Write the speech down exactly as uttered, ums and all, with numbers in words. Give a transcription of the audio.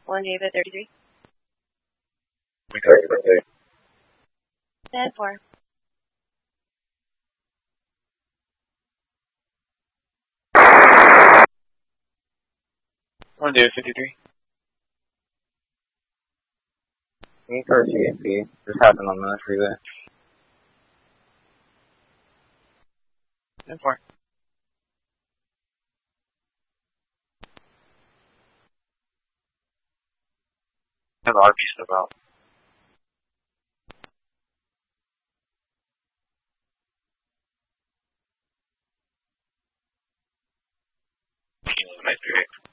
one David thirty-three. We got your birthday. ten four. one David fifty-three. Me car C A P. This happened on the freeway. ten four. Have R P stuff out. Nice,